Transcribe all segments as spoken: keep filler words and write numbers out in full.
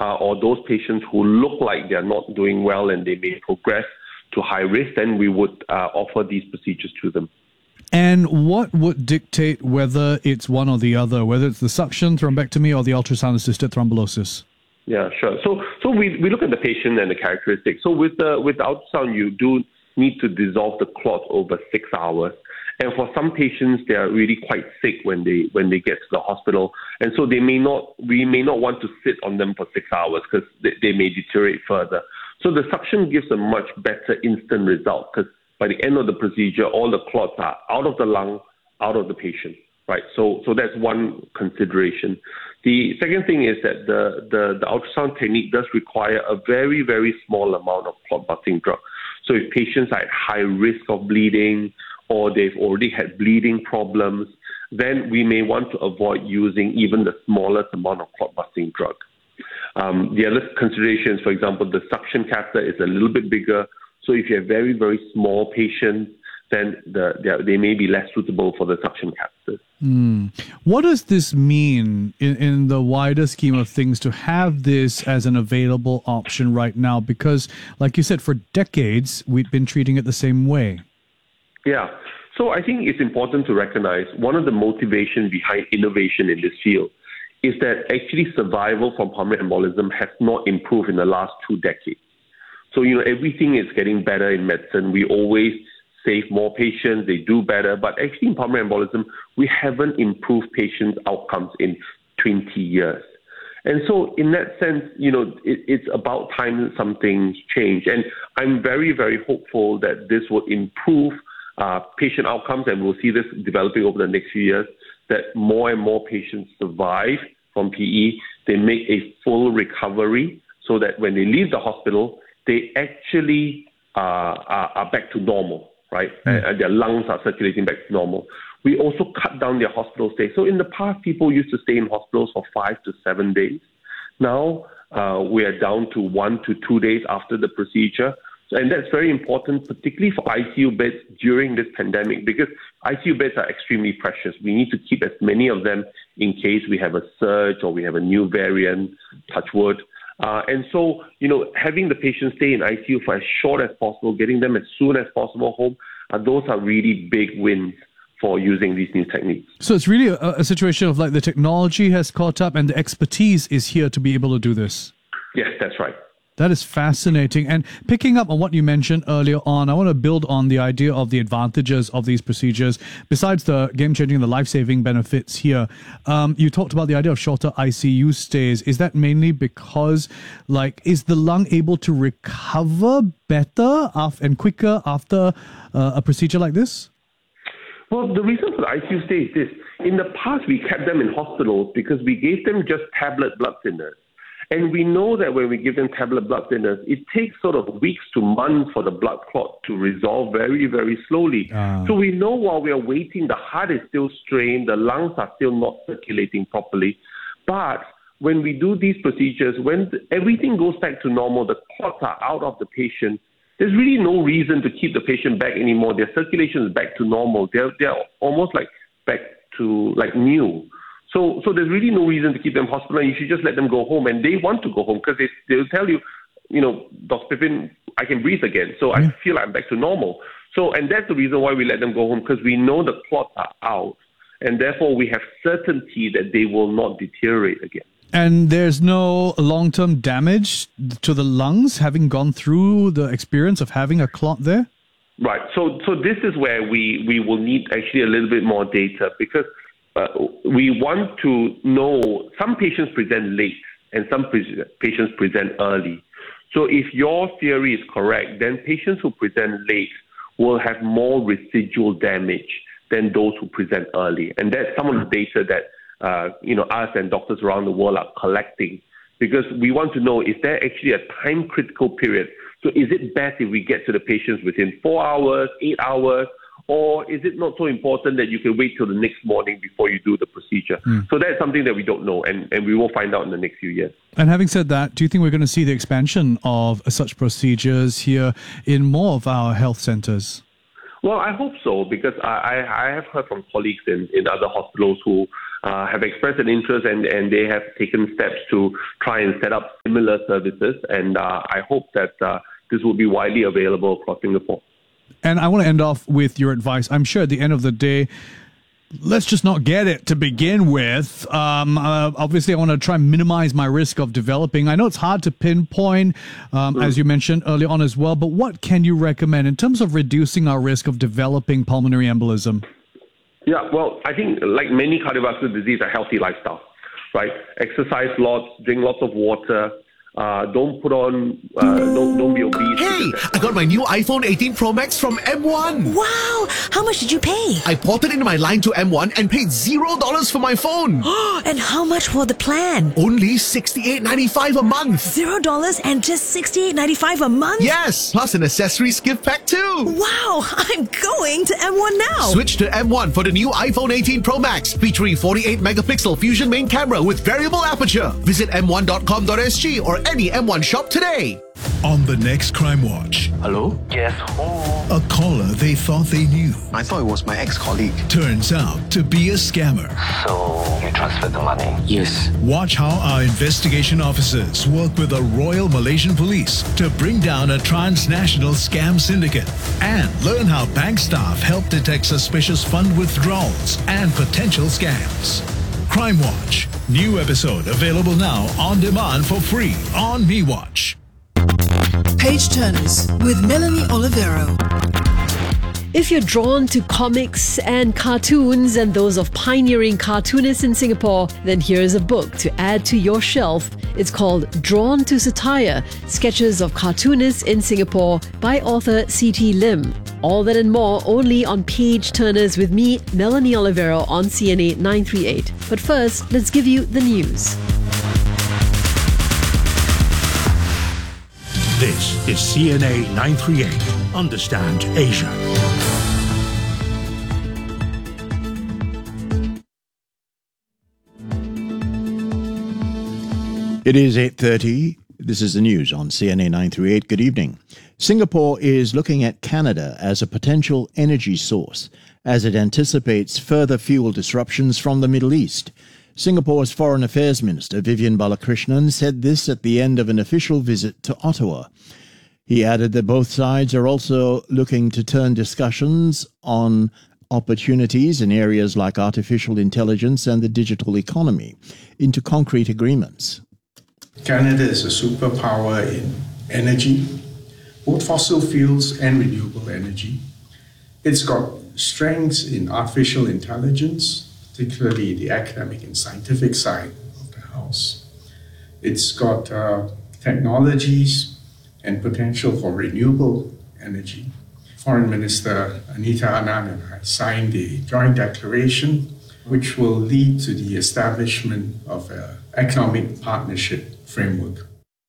uh, or those patients who look like they're not doing well and they may progress to high risk, then we would uh, offer these procedures to them. And what would dictate whether it's one or the other, whether it's the suction thrombectomy or the ultrasound-assisted thrombolysis? Yeah, sure. So so we, we look at the patient and the characteristics. So with the, with the ultrasound, you do need to dissolve the clot over six hours. And for some patients, they are really quite sick when they when they get to the hospital. And so they may not we may not want to sit on them for six hours because they, they may deteriorate further. So the suction gives a much better instant result because by the end of the procedure, all the clots are out of the lung, out of the patient, right? So so that's one consideration. The second thing is that the, the, the ultrasound technique does require a very, very small amount of clot-busting drug. So if patients are at high risk of bleeding or they've already had bleeding problems, then we may want to avoid using even the smallest amount of clot-busting drug. Um, the other considerations, for example, the suction catheter is a little bit bigger. So if you have very, very small patients, then the, they may be less suitable for the suction catheter. Mm. What does this mean in, in the wider scheme of things to have this as an available option right now? Because, like you said, for decades, we've been treating it the same way. Yeah. So I think it's important to recognize one of the motivations behind innovation in this field is that actually survival from pulmonary embolism has not improved in the last two decades. So, you know, everything is getting better in medicine. We always save more patients, they do better. But actually in pulmonary embolism, we haven't improved patients' outcomes in twenty years. And so in that sense, you know, it, it's about time something change. And I'm very, very hopeful that this will improve uh, patient outcomes, and we'll see this developing over the next few years, that more and more patients survive from P E. They make a full recovery so that when they leave the hospital, they actually uh, are, are back to normal, right? Mm. And their lungs are circulating back to normal. We also cut down their hospital stay. So in the past, people used to stay in hospitals for five to seven days. Now uh, we are down to one to two days after the procedure. And that's very important, particularly for I C U beds during this pandemic, because I C U beds are extremely precious. We need to keep as many of them in case we have a surge or we have a new variant, touch wood. Uh, and so, you know, having the patient stay in I C U for as short as possible, getting them as soon as possible home, uh, those are really big wins for using these new techniques. So it's really a, a situation of like the technology has caught up and the expertise is here to be able to do this. Yes, that's right. That is fascinating. And picking up on what you mentioned earlier on, I want to build on the idea of the advantages of these procedures. Besides the game-changing, the life-saving benefits here, um, you talked about the idea of shorter I C U stays. Is that mainly because, like, is the lung able to recover better af- and quicker after uh, a procedure like this? Well, the reason for the I C U stay is this. In the past, we kept them in hospitals because we gave them just tablet blood thinners. And we know that when we give them tablet blood thinners, it takes sort of weeks to months for the blood clot to resolve very, very slowly. Uh. So we know while we are waiting, the heart is still strained, the lungs are still not circulating properly. But when we do these procedures, when everything goes back to normal, the clots are out of the patient, there's really no reason to keep the patient back anymore. Their circulation is back to normal. They're, they're almost like back to like new. So so there's really no reason to keep them hospitalized. You should just let them go home. And they want to go home because they, they'll tell you, you know, Doctor Pippin, I can breathe again. So mm-hmm. I feel I'm back to normal. So, and that's the reason why we let them go home, because we know the clots are out. And therefore, we have certainty that they will not deteriorate again. And there's no long-term damage to the lungs having gone through the experience of having a clot there? Right. So so this is where we, we will need actually a little bit more data, because Uh, we want to know some patients present late and some pre- patients present early. So if your theory is correct, then patients who present late will have more residual damage than those who present early. And that's some of the data that uh, you know us and doctors around the world are collecting, because we want to know, is there actually a time critical period? So is it best if we get to the patients within four hours, eight hours, or is it not so important that you can wait till the next morning before you do the procedure? Mm. So that's something that we don't know, and, and we will find out in the next few years. And having said that, do you think we're going to see the expansion of such procedures here in more of our health centers? Well, I hope so, because I, I, I have heard from colleagues in, in other hospitals who uh, have expressed an interest and, and they have taken steps to try and set up similar services. And uh, I hope that uh, this will be widely available across Singapore. And I want to end off with your advice. I'm sure at the end of the day, let's just not get it to begin with. Um, uh, obviously, I want to try and minimize my risk of developing. I know it's hard to pinpoint, um, mm. as you mentioned earlier on as well, but what can you recommend in terms of reducing our risk of developing pulmonary embolism? Yeah, well, I think like many cardiovascular disease, a healthy lifestyle, right? Exercise lots, drink lots of water. Uh, don't put on, uh, don't, don't be obese. Hey, I got my new iPhone eighteen Pro Max from M one. Wow, how much did you pay? I ported in my line to M one and paid zero dollars for my phone. And how much for the plan? Only sixty-eight ninety-five a month. Zero dollars and just sixty-eight ninety-five a month? Yes, plus an accessories gift pack too. Wow, I'm going to M one now. Switch to M one for the new iPhone eighteen Pro Max, featuring forty-eight megapixel Fusion main camera with variable aperture. Visit m one dot com dot s g or any M one shop today. On the next Crime Watch. Hello? Yes, who? A caller they thought they knew. I thought it was my ex-colleague. Turns out to be a scammer. So, you transferred the money? Yes. Watch how our investigation officers work with the Royal Malaysian Police to bring down a transnational scam syndicate. And learn how bank staff help detect suspicious fund withdrawals and potential scams. Crime Watch. New episode available now on demand for free on MeWatch. Page Turners with Melanie Olivero. If you're drawn to comics and cartoons and those of pioneering cartoonists in Singapore, then here's a book to add to your shelf. It's called Drawn to Satire, Sketches of Cartoonists in Singapore by author C T Lim. All that and more only on Page Turners with me, Melanie Olivero on C N A nine three eight. But first, let's give you the news. This is C N A nine three eight. Understand Asia. It is eight thirty. This is the news on C N A nine three eight. Good evening. Singapore is looking at Canada as a potential energy source as it anticipates further fuel disruptions from the Middle East. Singapore's Foreign Affairs Minister Vivian Balakrishnan said this at the end of an official visit to Ottawa. He added that both sides are also looking to turn discussions on opportunities in areas like artificial intelligence and the digital economy into concrete agreements. Canada is a superpower in energy, both fossil fuels and renewable energy. It's got strengths in artificial intelligence, particularly the academic and scientific side of the house. It's got uh, technologies and potential for renewable energy. Foreign Minister Anita Anand and I signed a joint declaration which will lead to the establishment of an economic partnership framework.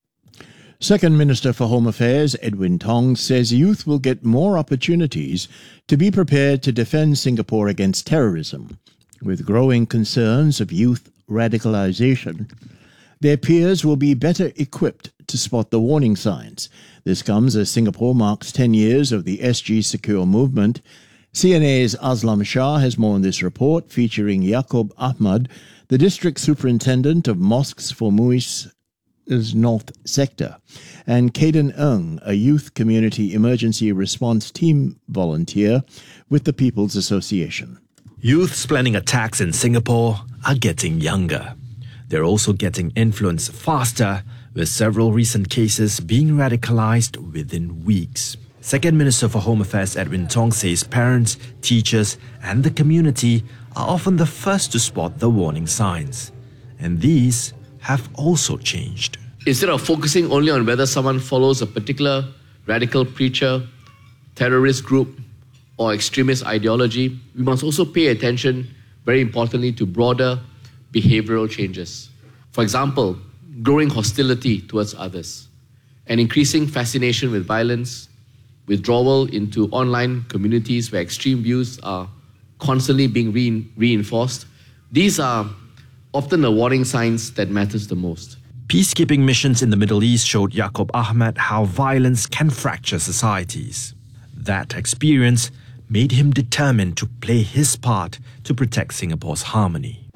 Second Minister for Home Affairs Edwin Tong says youth will get more opportunities to be prepared to defend Singapore against terrorism. With growing concerns of youth radicalization, their peers will be better equipped to spot the warning signs. This comes as Singapore marks ten years of the S G Secure movement. C N A's Aslam Shah has more on this report, featuring Yaakob Ahmad, the District Superintendent of Mosques for Muis North Sector, and Caden Ng, a Youth Community Emergency Response Team volunteer with the People's Association. Youths planning attacks in Singapore are getting younger. They're also getting influenced faster, with several recent cases being radicalized within weeks. Second Minister for Home Affairs Edwin Tong says parents, teachers, and the community are often the first to spot the warning signs. And these have also changed. Instead of focusing only on whether someone follows a particular radical preacher, terrorist group, or extremist ideology, we must also pay attention, very importantly, to broader behavioral changes. For example, growing hostility towards others, an increasing fascination with violence, withdrawal into online communities where extreme views are constantly being re- reinforced. These are often the warning signs that matters the most. Peacekeeping missions in the Middle East showed Yaakob Ahmad how violence can fracture societies. That experience made him determined to play his part to protect Singapore's harmony.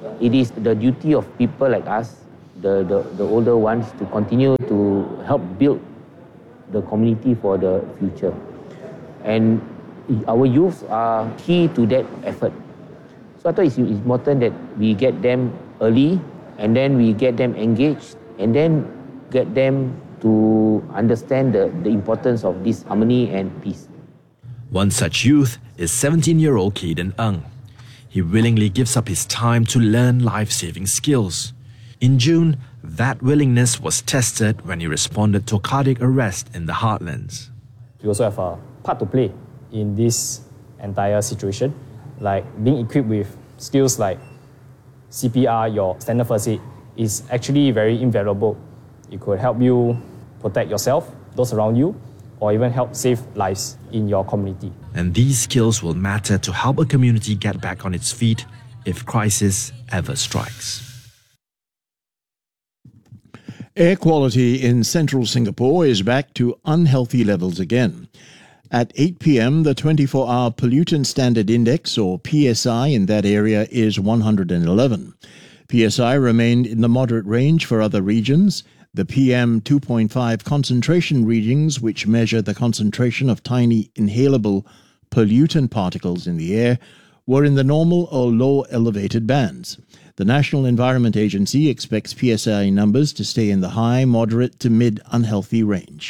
it is the duty of people like us, the, the, the older ones, to continue to help build the community for the future. And our youth are key to that effort. So I thought it's important that we get them early, and then we get them engaged, and then get them to understand the, the importance of this harmony and peace. One such youth is seventeen-year-old Caden Ng. He willingly gives up his time to learn life-saving skills. In June, that willingness was tested when he responded to a cardiac arrest in the heartlands. We also have a part to play in this entire situation, like being equipped with skills like C P R, your standard first aid, is actually very invaluable. It could help you protect yourself, those around you, or even help save lives in your community. And these skills will matter to help a community get back on its feet if crisis ever strikes. Air quality in central Singapore is back to unhealthy levels again. At eight p.m, the twenty-four hour Pollutant Standard Index, or P S I, in that area is one hundred eleven. P S I remained in the moderate range for other regions. The P M two point five concentration readings, which measure the concentration of tiny inhalable pollutant particles in the air, were in the normal or low elevated bands. The National Environment Agency expects P S I numbers to stay in the high, moderate to mid unhealthy range.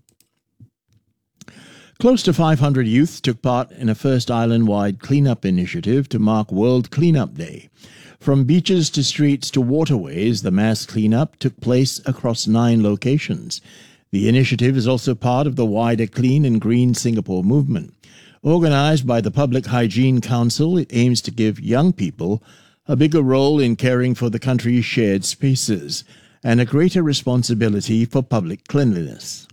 Close to five hundred youth took part in a first island-wide cleanup initiative to mark World Cleanup Day. From beaches to streets to waterways, the mass cleanup took place across nine locations. The initiative is also part of the wider Clean and Green Singapore movement. Organized by the Public Hygiene Council, it aims to give young people a bigger role in caring for the country's shared spaces and a greater responsibility for public cleanliness.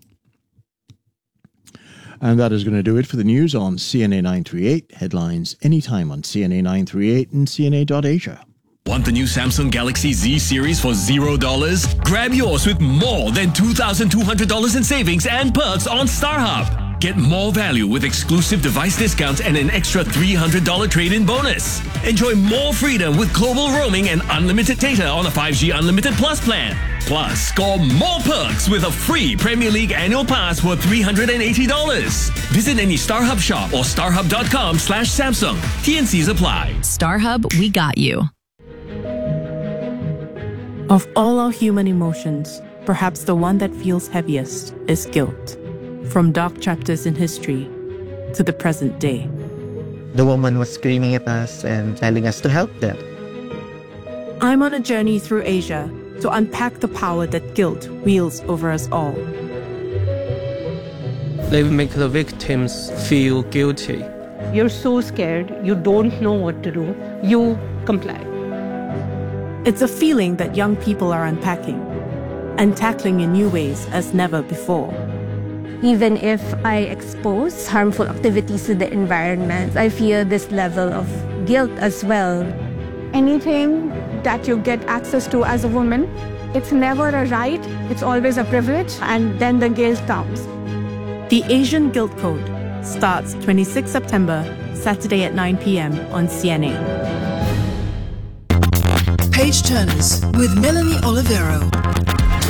And that is going to do it for the news on C N A nine thirty-eight. Headlines anytime on C N A nine thirty-eight and C N A dot Asia. Want the new Samsung Galaxy Z series for zero dollars? Grab yours with more than two thousand two hundred dollars in savings and perks on StarHub. Get more value with exclusive device discounts and an extra three hundred dollars trade-in bonus. Enjoy more freedom with global roaming and unlimited data on a five G Unlimited Plus plan. Plus, score more perks with a free Premier League annual pass worth three hundred eighty dollars. Visit any StarHub shop or starhub dot com slash Samsung. T and Cs apply. StarHub, we got you. Of all our human emotions, perhaps the one that feels heaviest is guilt. From dark chapters in history to the present day. The woman was screaming at us and telling us to help them. I'm on a journey through Asia to unpack the power that guilt wields over us all. They make the victims feel guilty. You're so scared, you don't know what to do, you comply. It's a feeling that young people are unpacking and tackling in new ways as never before. Even if I expose harmful activities to the environment, I feel this level of guilt as well. Anything that you get access to as a woman, it's never a right, it's always a privilege, and then the guilt comes. The Asian Guilt Code starts twenty-sixth September, Saturday at nine p.m. on C N A. Page Turners with Melanie Olivero.